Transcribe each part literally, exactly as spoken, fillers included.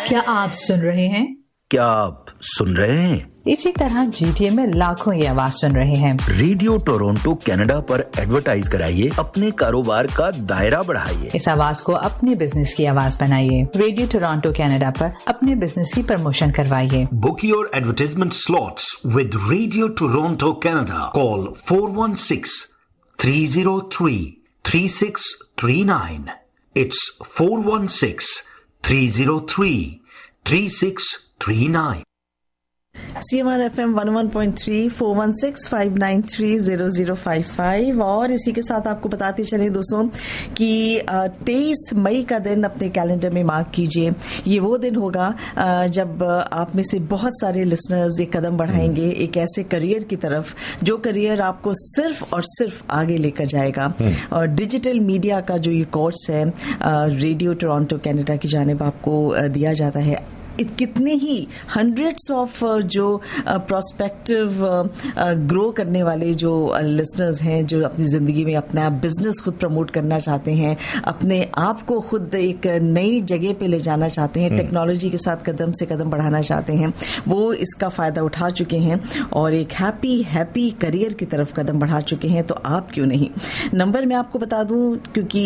क्या आप सुन रहे हैं? क्या आप सुन रहे हैं? इसी तरह जीटीए में लाखों ये आवाज सुन रहे हैं। रेडियो टोरंटो कनाडा पर एडवर्टाइज कराइए, अपने कारोबार का दायरा बढ़ाइए। इस आवाज को अपने बिजनेस की आवाज बनाइए। रेडियो टोरंटो कनाडा पर अपने बिजनेस की प्रमोशन करवाइए। Book your advertisement slots with Radio Toronto Canada. Call four one six, three zero three, three six three nine. It's four one six, three zero three, three six three nine. C M R F M one one point three, four one six, five nine three, zero zero five five. और इसी के साथ आपको बताते चले दोस्तों कि तेईस मई का दिन अपने कैलेंडर में मार्क कीजिए। ये वो दिन होगा जब आप में से बहुत सारे लिसनर्स एक कदम बढ़ाएंगे एक ऐसे करियर की तरफ जो करियर आपको सिर्फ और सिर्फ आगे लेकर जाएगा। और डिजिटल मीडिया का जो ये कोर्स है रेडियो टोरंटो कनाडा की जानिब आपको दिया जाता है। कितने ही हंड्रेड्स ऑफ जो प्रोस्पेक्टिव ग्रो करने वाले जो लिसनर्स हैं जो अपनी ज़िंदगी में अपना बिजनेस खुद प्रमोट करना चाहते हैं, अपने आप को खुद एक नई जगह पे ले जाना चाहते हैं, टेक्नोलॉजी के साथ कदम से कदम बढ़ाना चाहते हैं, वो इसका फ़ायदा उठा चुके हैं और एक हैप्पी हैप्पी करियर की तरफ कदम बढ़ा चुके हैं। तो आप क्यों नहीं। नंबर मैं आपको बता दूं क्योंकि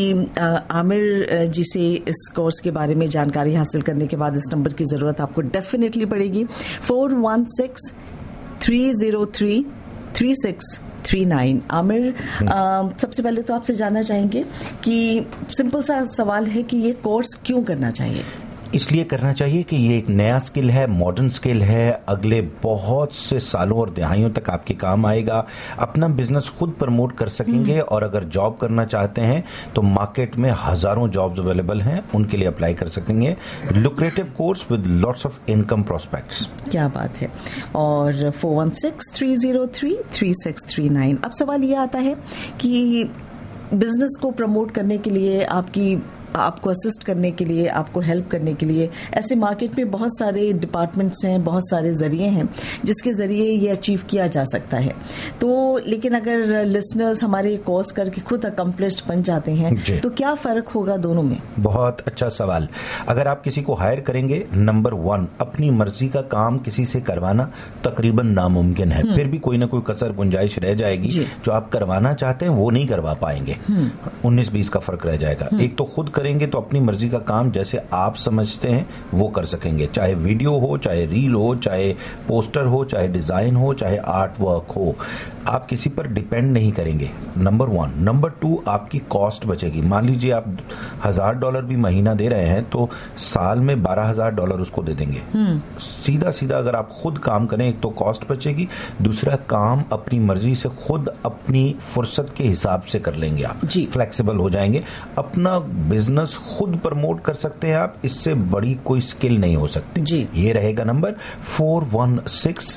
आमिर जी से इस कोर्स के बारे में जानकारी हासिल करने के बाद इस नंबर की जरूरत आपको डेफिनेटली पड़ेगी। Four one six, three zero three, three six three nine. Aamir, सबसे पहले तो आपसे जानना चाहेंगे कि सिंपल सा सवाल है कि ये कोर्स क्यों करना चाहिए? इसलिए करना चाहिए कि ये एक नया स्किल है, मॉडर्न स्किल है, अगले बहुत से सालों और दहाइयों तक आपके काम आएगा। अपना बिजनेस खुद प्रमोट कर सकेंगे और अगर जॉब करना चाहते हैं तो मार्केट में हजारों जॉब्स अवेलेबल हैं, उनके लिए अप्लाई कर सकेंगे। Lucrative course with lots of income prospects. क्या बात है। और four one six, three zero three, three six three nine. अब सवाल ये आता है कि बिजनेस को प्रमोट करने के लिए आपकी आपको असिस्ट करने के लिए, आपको हेल्प करने के लिए ऐसे मार्केट में बहुत सारे डिपार्टमेंट्स हैं, बहुत सारे जरिए हैं जिसके ज़रिए ये अचीव किया जा सकता है। तो लेकिन अगर लिसनर्स हमारे कोर्स करके खुद अकम्प्लिश्ड बन जाते हैं तो क्या फ़र्क होगा दोनों में? बहुत अच्छा सवाल। अगर आप किसी को हायर करेंगे, नंबर वन, अपनी मर्जी का काम किसी से करवाना तकरीबन नामुमकिन है। फिर भी कोई ना कोई कसर गुंजाइश रह जाएगी, जो आप करवाना चाहते हैं वो नहीं करवा पाएंगे। उन्नीस बीस का फर्क रह जाएगा। एक तो खुद करेंगे तो अपनी मर्जी का काम जैसे आप समझते हैं वो कर सकेंगे, चाहे वीडियो हो, चाहे रील हो, चाहे पोस्टर हो, चाहे डिजाइन हो, चाहे आर्ट वर्क हो। आप किसी पर डिपेंड नहीं करेंगे, नंबर वन। नंबर टू, आपकी कॉस्ट बचेगी। मान लीजिए आप हजार डॉलर भी महीना दे रहे हैं तो साल में बारह हजार डॉलर उसको दे देंगे। सीधा सीधा अगर आप खुद काम करें, एक तो कॉस्ट बचेगी, दूसरा काम अपनी मर्जी से खुद अपनी फुर्सत के हिसाब से कर लेंगे। आप फ्लेक्सिबल हो जाएंगे, अपना बिजनेस खुद प्रमोट कर सकते हैं आप। इससे बड़ी कोई स्किल नहीं हो सकती जी। ये रहेगा number four one six,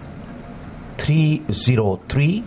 three zero three,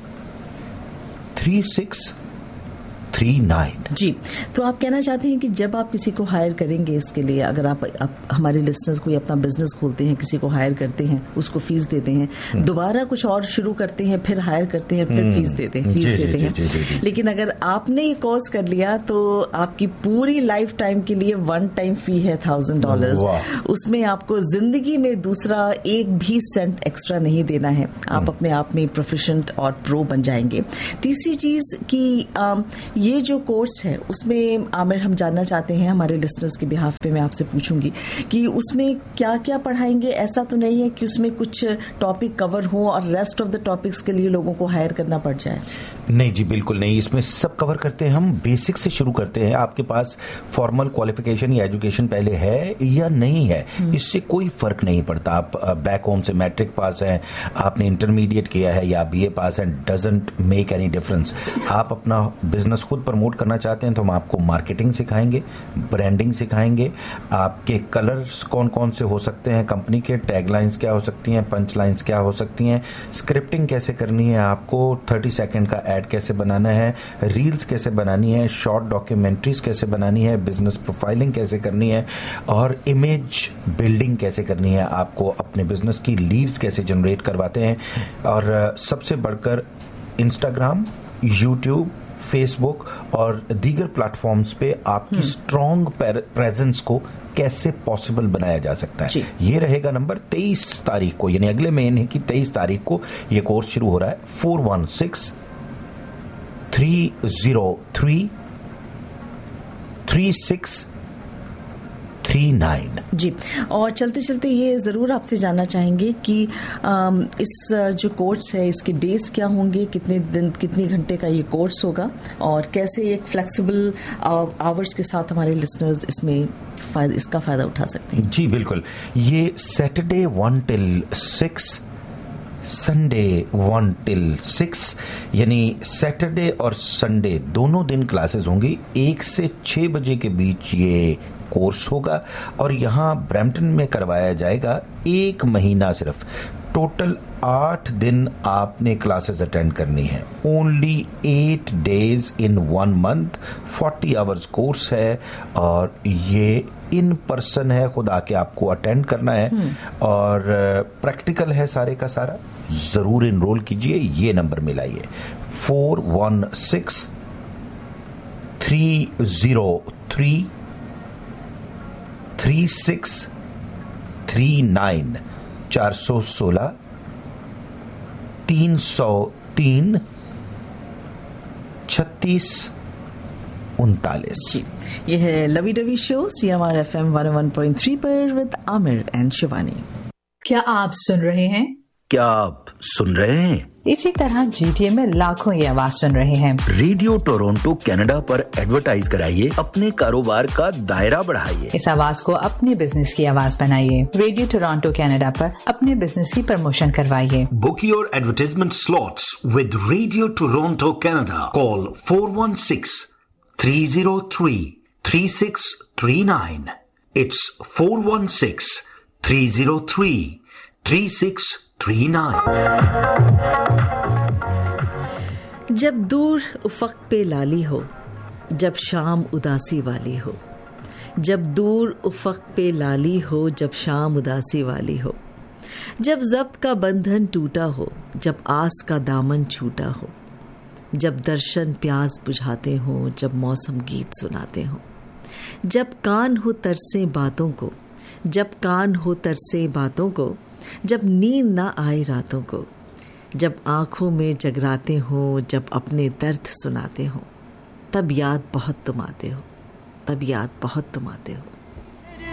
three six three nine. जी, तो आप कहना चाहते हैं कि जब आप किसी को हायर करेंगे इसके लिए, अगर आप, आप हमारे लिसनर्स को अपना बिजनेस खोलते हैं, किसी को हायर करते हैं, उसको फीस देते हैं, दोबारा कुछ और शुरू करते हैं, फिर हायर करते हैं, फिर फीस देते हैं फीस देते हैं लेकिन अगर आपने ये कोर्स कर लिया तो आपकी पूरी लाइफ टाइम के लिए वन टाइम फी है थाउजेंड डॉलर्स। उसमें आपको जिंदगी में दूसरा एक भी सेंट एक्स्ट्रा नहीं देना है। आप अपने आप में प्रोफिशिएंट और प्रो बन जाएंगे। तीसरी चीज की ये जो कोर्स है उसमें आमिर हम जानना चाहते हैं, हमारे लिसनर्स के बिहाफ पे मैं आपसे पूछूंगी कि उसमें क्या क्या पढ़ाएंगे। ऐसा तो नहीं है कि उसमें कुछ टॉपिक कवर हो और रेस्ट ऑफ द टॉपिक्स के लिए लोगों को हायर करना पड़ जाए? नहीं जी, बिल्कुल नहीं। इसमें सब कवर करते हैं हम। बेसिक से शुरू करते हैं। आपके पास फॉर्मल क्वालिफिकेशन या एजुकेशन पहले है या नहीं है, इससे कोई फर्क नहीं पड़ता। आप बैक होम से मैट्रिक पास हैं, आपने इंटरमीडिएट किया है या बीए पास है, डजंट मेक एनी डिफरेंस। आप अपना बिजनेस खुद प्रमोट करना चाहते हैं तो हम आपको मार्केटिंग सिखाएंगे, ब्रांडिंग सिखाएंगे, आपके कलर्स कौन कौन से हो सकते हैं कंपनी के, टैगलाइंस क्या हो सकती हैं, पंच लाइंस क्या हो सकती हैं, स्क्रिप्टिंग कैसे करनी है आपको, थर्टी सेकेंड का एड कैसे बनाना है, रील्स कैसे बनानी है, शॉर्ट डॉक्यूमेंट्रीज कैसे बनानी है, बिजनेस प्रोफाइलिंग कैसे करनी है और इमेज बिल्डिंग कैसे करनी है। आपको अपने बिजनेस की लीड्स कैसे जनरेट करवाते हैं और सबसे बढ़कर इंस्टाग्राम, यूट्यूब, फेसबुक और दीगर प्लेटफॉर्म्स पे आपकी स्ट्रॉन्ग प्रेजेंस को कैसे पॉसिबल बनाया जा सकता है। ये रहेगा नंबर तेईस तारीख को, यानी अगले महीने की तेईस तारीख को ये कोर्स शुरू हो रहा है। Four one six three zero three three six three nine. जी, और चलते चलते ये ज़रूर आपसे जानना चाहेंगे कि आम, इस जो कोर्स है इसके डेज क्या होंगे, कितने दिन कितनी घंटे का ये कोर्स होगा, और कैसे एक फ्लेक्सिबल आवर्स के साथ हमारे लिसनर्स इसमें फायदा, इसका फ़ायदा उठा सकते हैं। जी बिल्कुल, ये Saturday one till six, Sunday one till six, यानी सैटरडे और संडे दोनों दिन क्लासेस होंगी। एक से छः बजे के बीच ये कोर्स होगा और यहाँ ब्रैम्पटन में करवाया जाएगा एक महीना सिर्फ। टोटल आठ दिन आपने क्लासेस अटेंड करनी है। Only eight days in one month, forty hours course है और ये इन पर्सन है, खुद आके आपको अटेंड करना है और प्रैक्टिकल है सारे का सारा। जरूर इनरोल कीजिए, ये number मिलाइए four one six three zero three three six three nine, चार सौ सोलह तीन सौ तीन छत्तीस उनतालीस। ये है lovey dovey show C M R F M one ओ वन पॉइंट थ्री पर विद आमिर एंड शिवानी। क्या आप सुन रहे हैं? क्या आप सुन रहे हैं? इसी तरह जीटीए में लाखों ये आवाज सुन रहे हैं। रेडियो टोरंटो कनाडा पर एडवर्टाइज कराइए, अपने कारोबार का दायरा बढ़ाइए। इस आवाज को अपने बिजनेस की आवाज बनाइए। रेडियो टोरंटो कनाडा पर अपने बिजनेस की प्रमोशन करवाइए। Book your advertisement slots with Radio Toronto Canada. Call four one six three zero three three six three nine. It's four one six three zero three three six three nine. जब दूर उफक पे लाली हो, जब शाम उदासी वाली हो, जब दूर उफक पे लाली हो, जब शाम उदासी वाली हो, जब ज़ब्त का बंधन टूटा हो, जब आस का दामन छूटा हो, जब दर्शन प्यास बुझाते हो, जब मौसम गीत सुनाते हो, जब कान हो तरसे बातों को, जब कान हो तरसे बातों को, जब नींद ना आए रातों को, जब आँखों में जगराते हो, जब अपने दर्द सुनाते हो, तब याद बहुत तुम आते हो, तब याद बहुत तुम आते हो।